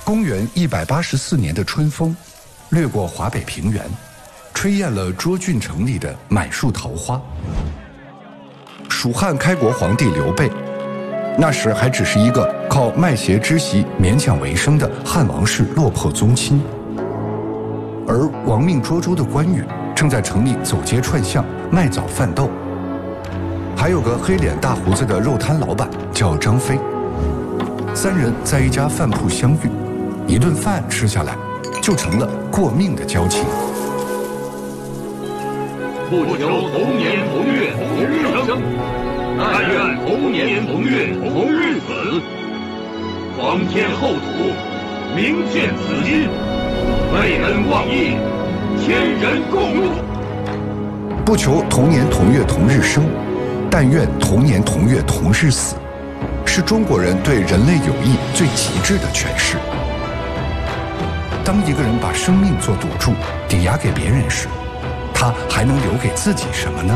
公元184年的春风，掠过华北平原，吹艳了涿郡城里的满树桃花。蜀汉开国皇帝刘备，那时还只是一个靠卖鞋织席勉强为生的汉王室落魄宗亲，而亡命涿州的关羽正在城里走街串巷卖枣贩豆。还有个黑脸大胡子的肉摊老板叫张飞，三人在一家饭铺相遇，一顿饭吃下来，就成了过命的交情。 不求同年同月同日生，但愿同年同月同日死。皇天厚土，明鉴此今，为人忘义，天人共怒。 不求同年同月同日生，但愿同年同月同日死，是中国人对人类友谊最极致的诠释。当一个人把生命做赌注，抵押给别人时，他还能留给自己什么呢？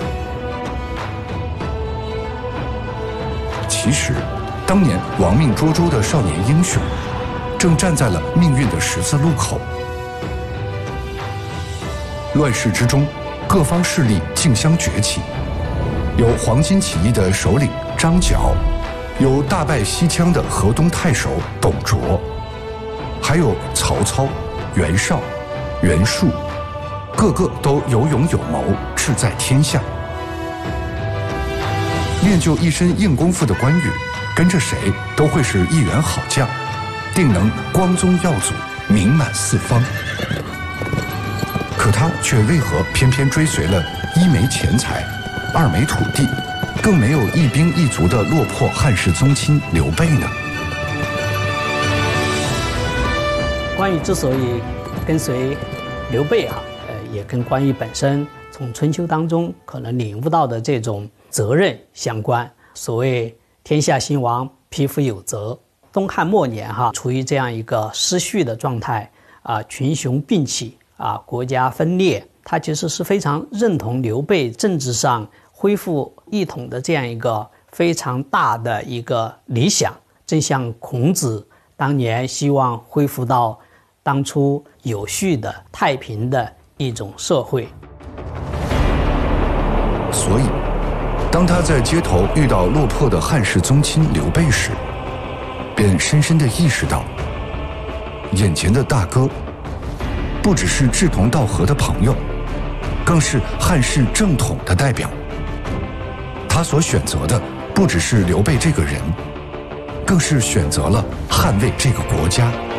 其实，当年亡命涿州的少年英雄，正站在了命运的十字路口。乱世之中，各方势力竞相崛起，有黄巾起义的首领张角，有大败西羌的河东太守董卓，还有曹操、袁绍、袁术，个个都有勇有谋，志在天下。练就一身硬功夫的关羽，跟着谁都会是一员好将，定能光宗耀祖，名满四方。可他却为何偏偏追随了一没钱财，二没土地，更没有一兵一卒的落魄汉室宗亲刘备呢？ 关羽之所以跟随刘备也跟关羽本身从春秋当中可能领悟到的这种责任相关。所谓天下兴亡，匹夫有责。东汉末年处于这样一个失序的状态群雄并起国家分裂，他其实是非常认同刘备政治上恢复一统的这样一个非常大的一个理想，正像孔子当年希望恢复到当初有序的太平的一种社会。 所以当他在街头遇到落魄的汉室宗亲刘备时，便深深地意识到，眼前的大哥不只是志同道合的朋友，更是汉室正统的代表。他所选择的不只是刘备这个人，更是选择了捍卫这个国家。